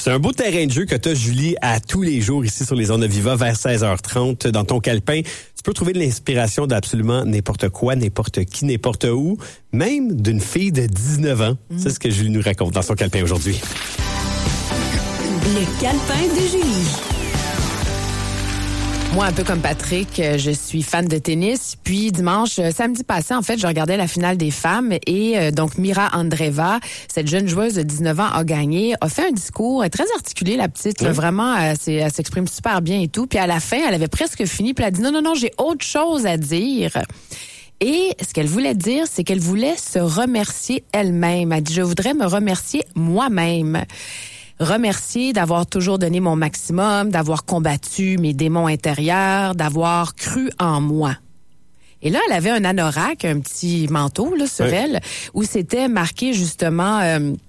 C'est un beau terrain de jeu que tu as, Julie, à tous les jours ici sur les ondes de Viva vers 16h30 dans ton calepin. Tu peux trouver de l'inspiration d'absolument n'importe quoi, n'importe qui, n'importe où, même d'une fille de 19 ans. C'est ce que Julie nous raconte dans son calepin aujourd'hui. Le calepin de Julie. Moi, un peu comme Patrick, je suis fan de tennis. Puis samedi passé, en fait, je regardais la finale des femmes et donc Mira Andreeva, cette jeune joueuse de 19 ans, a gagné, a fait un discours très articulé, la petite. Là, vraiment, elle s'exprime super bien et tout. Puis à la fin, elle avait presque fini. Puis elle a dit non, j'ai autre chose à dire. Et ce qu'elle voulait dire, c'est qu'elle voulait se remercier elle-même. Elle dit, je voudrais me remercier moi-même. Remercier d'avoir toujours donné mon maximum, d'avoir combattu mes démons intérieurs, d'avoir cru en moi. Et là, elle avait un anorak, un petit manteau là, sur elle, où c'était marqué justement...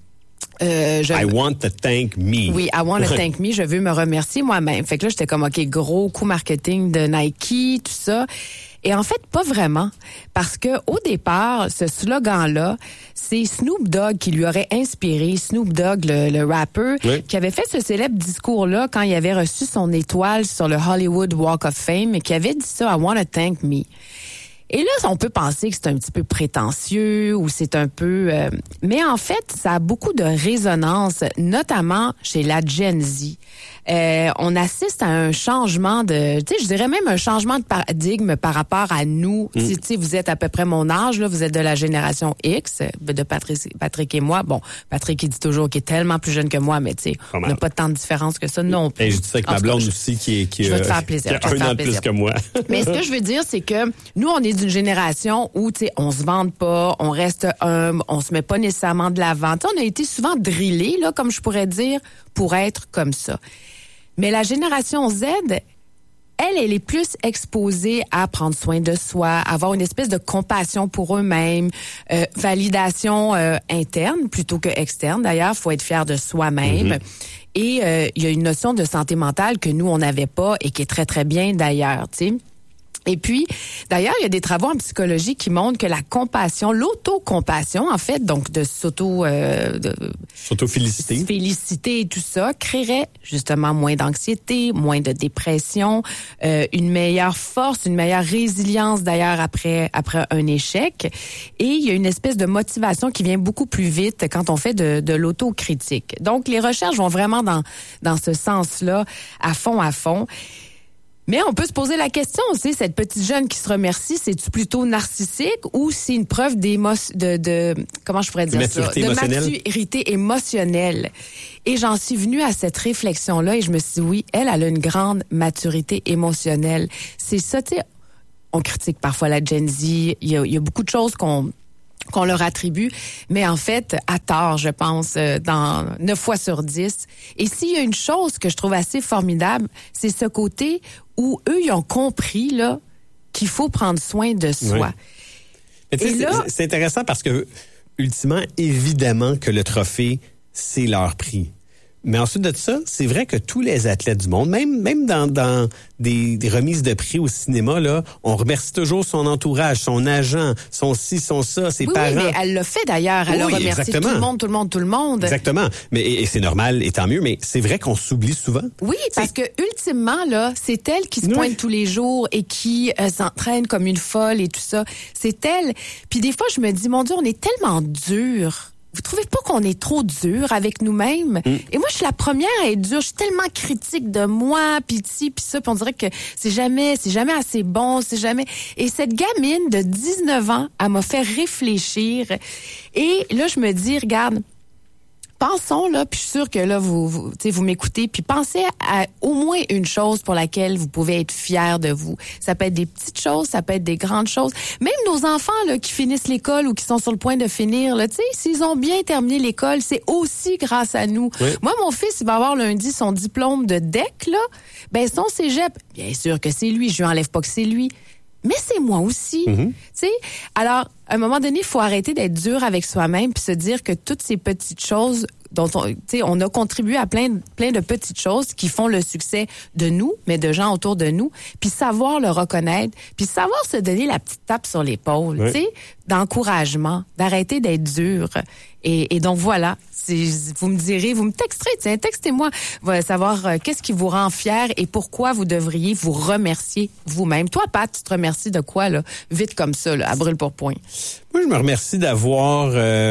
I want to thank me. Oui, I want to thank me. Je veux me remercier moi-même. Fait que là, j'étais comme, OK, gros coup marketing de Nike, tout ça. Et en fait, pas vraiment. Parce que au départ, ce slogan-là, c'est Snoop Dogg qui lui aurait inspiré. Snoop Dogg, le rapper, qui avait fait ce célèbre discours-là quand il avait reçu son étoile sur le Hollywood Walk of Fame et qui avait dit ça, I want to thank me. Et là, on peut penser que c'est un petit peu prétentieux ou c'est un peu... mais en fait, ça a beaucoup de résonance, notamment chez la Gen Z. On assiste à un changement de... Tu sais, je dirais même un changement de paradigme par rapport à nous. Tu sais, vous êtes à peu près mon âge, là, vous êtes de la génération X, de Patrick et moi. Bon, Patrick, il dit toujours qu'il est tellement plus jeune que moi, mais tu sais, on n'a pas tant de différence que ça non plus. Et je dis ça avec ma blonde aussi qui je vais te faire plaisir. Qui a un an de plus que moi. Mais ce que je veux dire, c'est que nous, on est d'une génération où, tu sais, on se vante pas, on reste humble, on se met pas nécessairement de l'avant. Tu sais, on a été souvent drillés, là, comme je pourrais dire, pour être comme ça. Mais la génération Z, elle est plus exposée à prendre soin de soi, avoir une espèce de compassion pour eux-mêmes, validation interne plutôt que externe. D'ailleurs, faut être fier de soi-même. Et il y a une notion de santé mentale que nous, on n'avait pas et qui est très, très bien d'ailleurs, tu sais. Et puis, d'ailleurs, il y a des travaux en psychologie qui montrent que la compassion, l'autocompassion, en fait, donc de s'auto-féliciter. Féliciter et tout ça, créerait justement moins d'anxiété, moins de dépression, une meilleure force, une meilleure résilience d'ailleurs après un échec. Et il y a une espèce de motivation qui vient beaucoup plus vite quand on fait de l'autocritique. Donc, les recherches vont vraiment dans ce sens-là, à fond. Mais on peut se poser la question aussi, cette petite jeune qui se remercie, c'est-tu plutôt narcissique ou c'est une preuve comment je pourrais dire ça? De maturité émotionnelle. Et j'en suis venue à cette réflexion-là et je me suis dit, oui, elle a une grande maturité émotionnelle. C'est ça, tu sais, on critique parfois la Gen Z, il y a beaucoup de choses qu'on leur attribue, mais en fait, à tort, je pense, dans 9 fois sur 10. Et s'il y a une chose que je trouve assez formidable, c'est ce côté où eux, ils ont compris là qu'il faut prendre soin de soi. Mais tu sais, c'est intéressant parce que, ultimement, évidemment que le trophée, c'est leur prix. Mais ensuite de ça, c'est vrai que tous les athlètes du monde, même dans des remises de prix au cinéma, là, on remercie toujours son entourage, son agent, son ci, son ça, ses parents. Oui, mais elle l'a fait d'ailleurs. Elle a remercié tout le monde. Exactement. Mais et c'est normal, et tant mieux, mais c'est vrai qu'on s'oublie souvent. Oui, parce que ultimement, là, c'est elle qui se pointe tous les jours et qui s'entraîne comme une folle et tout ça. C'est elle. Puis des fois, je me dis, mon Dieu, on est tellement dur. Vous trouvez pas qu'on est trop dur avec nous-mêmes? Et moi, je suis la première à être dure. Je suis tellement critique de moi, puis ci, puis ça, puis on dirait que c'est jamais assez bon, c'est jamais... Et cette gamine de 19 ans, elle m'a fait réfléchir. Et là, je me dis, regarde, pensons, là, puis je suis sûre que là, vous m'écoutez, puis pensez à au moins une chose pour laquelle vous pouvez être fiers de vous. Ça peut être des petites choses, ça peut être des grandes choses. Même nos enfants, là, qui finissent l'école ou qui sont sur le point de finir, là, tu sais, s'ils ont bien terminé l'école, c'est aussi grâce à nous. Oui. Moi, mon fils, il va avoir lundi son diplôme de DEC, là. Ben, son cégep, bien sûr que c'est lui, je lui enlève pas que c'est lui. Mais c'est moi aussi, tu sais. Alors, à un moment donné, il faut arrêter d'être dur avec soi-même puis se dire que toutes ces petites choses dont on a contribué à plein de petites choses qui font le succès de nous, mais de gens autour de nous, puis savoir le reconnaître, puis savoir se donner la petite tape sur l'épaule, tu sais. d'encouragement, d'arrêter d'être dur. Et donc voilà, vous me direz, vous me texterez, tiens, textez-moi, savoir qu'est-ce qui vous rend fier et pourquoi vous devriez vous remercier vous-même. Toi, Pat, tu te remercies de quoi, là, vite comme ça, là, à brûle pour point? Moi, je me remercie d'avoir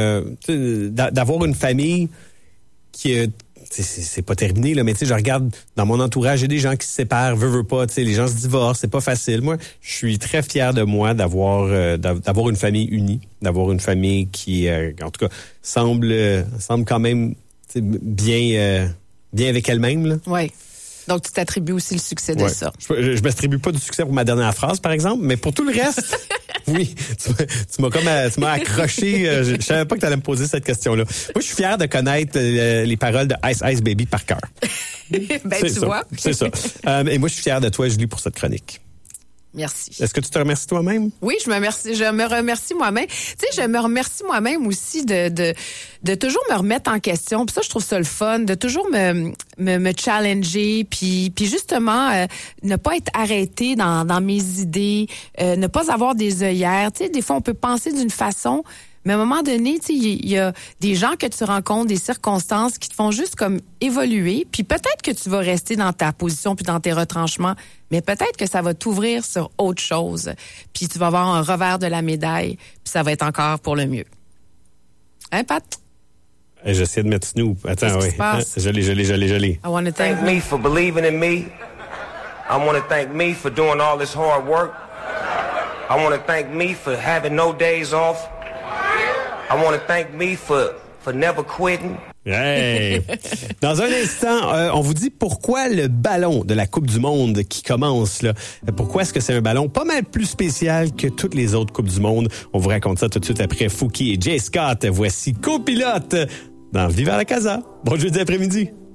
une famille qui c'est pas terminé, là, mais tu sais, je regarde dans mon entourage, j'ai des gens qui se séparent, veulent pas, tu sais, les gens se divorcent, c'est pas facile. Moi, je suis très fier de moi d'avoir une famille unie, d'avoir une famille qui, en tout cas, semble quand même bien avec elle-même, là. Oui. Donc, tu t'attribues aussi le succès de ça. Je m'attribue pas du succès pour ma dernière phrase, par exemple, mais pour tout le reste, oui, tu m'as accroché. Je savais pas que tu allais me poser cette question-là. Moi, je suis fier de connaître les paroles de Ice Ice Baby par cœur. Vois. C'est ça. Et moi, je suis fier de toi, Julie, pour cette chronique. Merci. Est-ce que tu te remercies toi-même? Oui, je me remercie moi-même. Tu sais, je me remercie moi-même aussi de toujours me remettre en question. Puis ça, je trouve ça le fun, de toujours me challenger, puis justement ne pas être arrêté dans mes idées, ne pas avoir des œillères. Tu sais, des fois, on peut penser d'une façon, mais à un moment donné, tu sais, il y a des gens que tu rencontres, des circonstances qui te font juste comme évoluer. Puis peut-être que tu vas rester dans ta position puis dans tes retranchements, mais peut-être que ça va t'ouvrir sur autre chose. Puis tu vas avoir un revers de la médaille, puis ça va être encore pour le mieux. Hein, Pat? J'essaie de mettre Snoop. Attends, oui. Je l'ai. I want to thank me for believing in me. I want to thank me for doing all this hard work. I want to thank me for having no days off. I want to thank me for never quitting. Hey. Dans un instant, on vous dit pourquoi le ballon de la Coupe du Monde qui commence, là, pourquoi est-ce que c'est un ballon pas mal plus spécial que toutes les autres Coupes du Monde. On vous raconte ça tout de suite après Fouki et Jay Scott. Voici Copilote dans Viva la Casa. Bon jeudi après-midi.